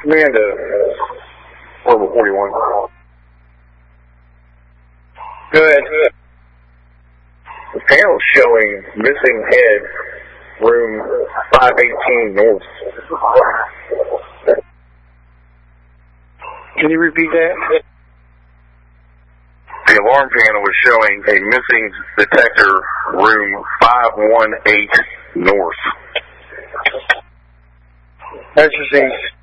Command Orbital 41. Go ahead. The panel showing missing head, room 518 north. Can you repeat that? The alarm panel was showing a missing detector, room 518 north. That's the same.